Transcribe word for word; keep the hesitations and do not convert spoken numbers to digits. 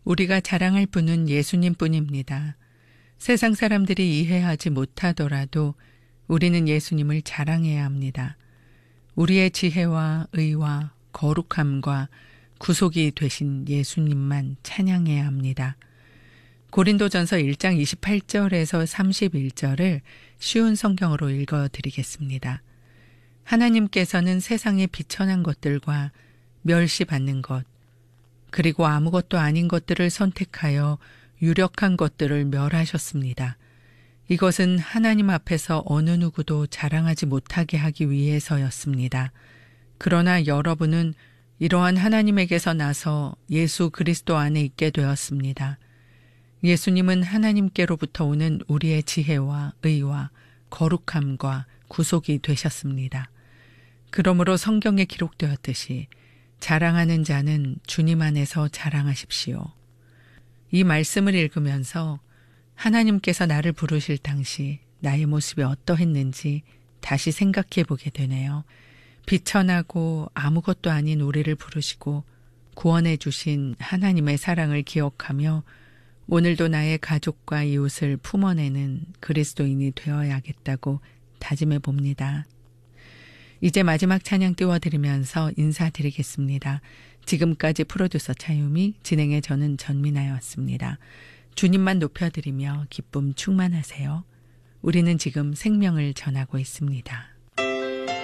우리가 자랑할 분은 예수님뿐입니다. 세상 사람들이 이해하지 못하더라도 우리는 예수님을 자랑해야 합니다. 우리의 지혜와 의와 거룩함과 구속이 되신 예수님만 찬양해야 합니다. 고린도전서 일 장 이십팔 절에서 삼십일 절을 쉬운 성경으로 읽어드리겠습니다. 하나님께서는 세상에 비천한 것들과 멸시받는 것, 그리고 아무것도 아닌 것들을 선택하여 유력한 것들을 멸하셨습니다. 이것은 하나님 앞에서 어느 누구도 자랑하지 못하게 하기 위해서였습니다. 그러나 여러분은 이러한 하나님에게서 나서 예수 그리스도 안에 있게 되었습니다. 예수님은 하나님께로부터 오는 우리의 지혜와 의와 거룩함과 구속이 되셨습니다. 그러므로 성경에 기록되었듯이 자랑하는 자는 주님 안에서 자랑하십시오. 이 말씀을 읽으면서 하나님께서 나를 부르실 당시 나의 모습이 어떠했는지 다시 생각해 보게 되네요. 비천하고 아무것도 아닌 우리를 부르시고 구원해 주신 하나님의 사랑을 기억하며 오늘도 나의 가족과 이웃을 품어내는 그리스도인이 되어야겠다고 다짐해 봅니다. 이제 마지막 찬양 띄워드리면서 인사드리겠습니다. 지금까지 프로듀서 차유미, 진행의 저는 전민아였습니다. 주님만 높여드리며 기쁨 충만하세요. 우리는 지금 생명을 전하고 있습니다.